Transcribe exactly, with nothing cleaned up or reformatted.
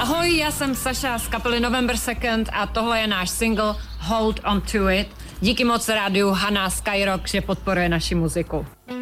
Ahoj, já jsem Saša z kapely November Second a tohle je náš single Hold On To It. Díky moc rádiu Hana Skyrock, že podporuje naši muziku.